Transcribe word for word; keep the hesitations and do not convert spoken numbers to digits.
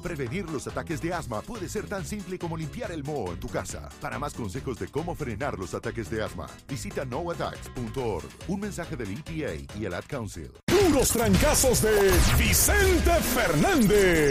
Prevenir los ataques de asma puede ser tan simple como limpiar el moho en tu casa. Para más consejos de cómo frenar los ataques de asma, visita no attacks punto org. Un mensaje del E P A y el Ad Council. Puros trancazos de Vicente Fernández.